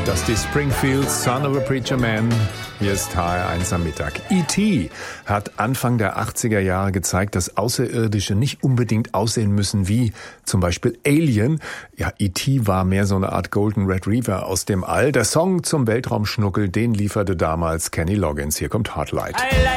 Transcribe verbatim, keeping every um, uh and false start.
Dusty Springfield, Son of a Preacher Man. Hier ist H R eins am Mittag. E T hat Anfang der achtziger Jahre gezeigt, dass Außerirdische nicht unbedingt aussehen müssen wie zum Beispiel Alien. Ja, E T war mehr so eine Art Golden Retriever aus dem All. Der Song zum Weltraumschnuckel, den lieferte damals Kenny Loggins. Hier kommt Hot Light.